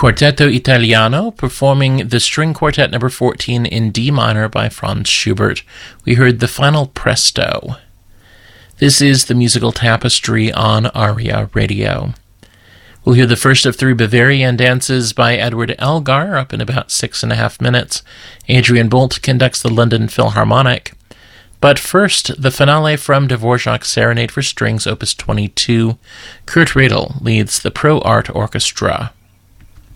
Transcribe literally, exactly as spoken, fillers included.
Quartetto Italiano performing the String Quartet number fourteen in D minor by Franz Schubert. We heard the final Presto. This is the musical tapestry on ARIA Radio. We'll hear the first of three Bavarian dances by Edward Elgar up in about six and a half minutes. Adrian Bolt conducts the London Philharmonic. But first, the finale from Dvorak's Serenade for Strings, Opus twenty-two. Kurt Radl leads the Pro Art Orchestra.